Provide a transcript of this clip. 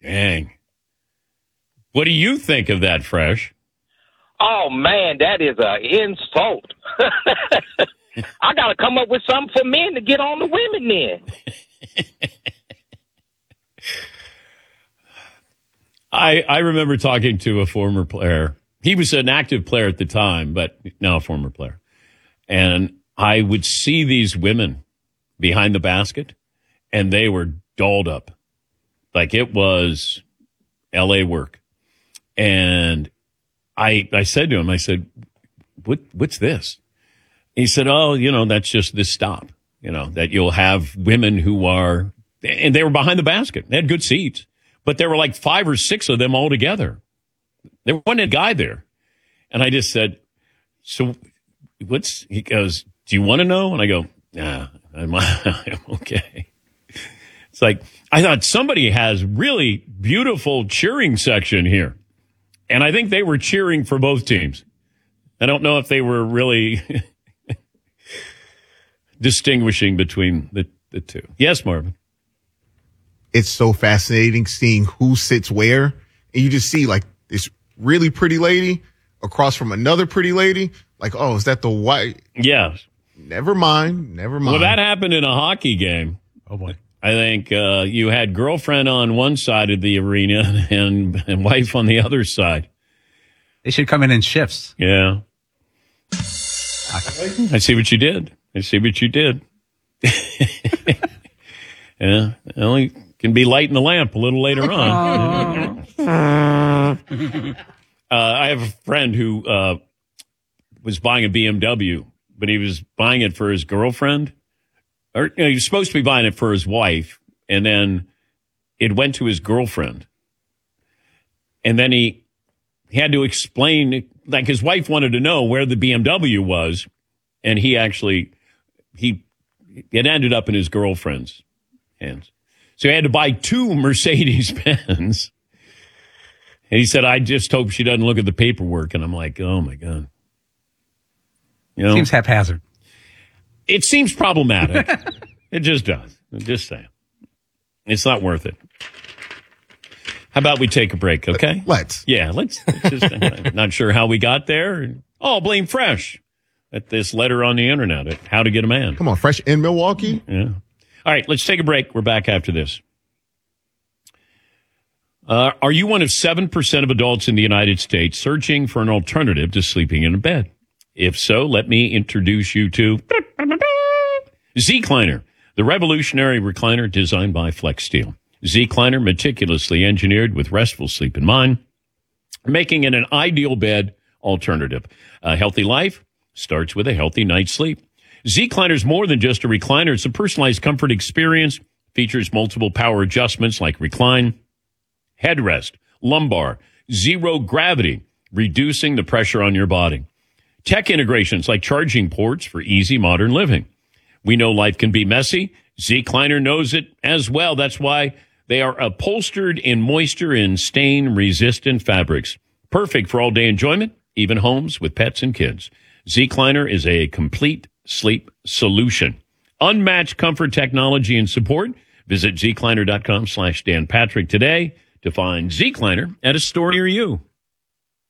Dang. What do you think of that, Fresh? Oh, man, that is an insult. I got to come up with something for men to get on the women then. I remember talking to a former player. He was an active player at the time, but now a former player. And I would see these women behind the basket, and they were dolled up. Like it was L.A. work. And I said to him, I said, what's this? He said, oh, that's just this stop, that you'll have women who are, and they were behind the basket. They had good seats, but there were like 5 or 6 of them all together. There wasn't a guy there. And I just said, so he goes, do you want to know? And I go, nah, I'm okay. It's like, I thought somebody has really beautiful cheering section here. And I think they were cheering for both teams. I don't know if they were really distinguishing between the two. Yes, Marvin. It's so fascinating seeing who sits where. And you just see like this really pretty lady across from another pretty lady. Like, oh, is that the white? Yeah. Never mind. Well, that happened in a hockey game. Oh, boy. I think you had girlfriend on one side of the arena and wife on the other side. They should come in shifts. Yeah. I see what you did. Yeah. Only can be lighting the lamp a little later on. I have a friend who was buying a BMW, but he was buying it for his girlfriend. Or he was supposed to be buying it for his wife, and then it went to his girlfriend. And then he had to explain, like his wife wanted to know where the BMW was, and it ended up in his girlfriend's hands. So he had to buy 2 Mercedes-Benz. And he said, I just hope she doesn't look at the paperwork. And I'm like, oh, my God. Seems haphazard. It seems problematic. It just does. I'm just saying. It's not worth it. How about we take a break, okay? Let's. Yeah, let's just, not sure how we got there. Oh, blame Fresh at this letter on the internet at How to Get a Man. Come on, Fresh in Milwaukee? Yeah. All right, let's take a break. We're back after this. Are you one of 7% of adults in the United States searching for an alternative to sleeping in a bed? If so, let me introduce you to Zecliner, the revolutionary recliner designed by FlexSteel. Zecliner, meticulously engineered with restful sleep in mind, making it an ideal bed alternative. A healthy life starts with a healthy night's sleep. Zecliner is more than just a recliner. It's a personalized comfort experience. Features multiple power adjustments like recline, headrest, lumbar, zero gravity, reducing the pressure on your body. Tech integrations like charging ports for easy modern living. We know life can be messy. Zecliner knows it as well. That's why they are upholstered in moisture and stain-resistant fabrics. Perfect for all-day enjoyment, even homes with pets and kids. Zecliner is a complete sleep solution. Unmatched comfort, technology, and support. Visit zecliner.com/Dan Patrick today to find Zecliner at a store near you.